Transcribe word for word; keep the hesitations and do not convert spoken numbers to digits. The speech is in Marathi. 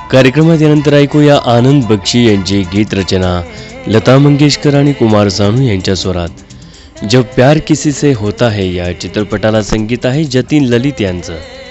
कार्यक्रमात यानंतर ऐकूया आनंद बक्षी यांची गीत रचना लता मंगेशकर आणि कुमार सानू यांच्या स्वरात. जब प्यार किसी से होता है या चित्रपटाला संगीत आहे जतीन ललित यांचं.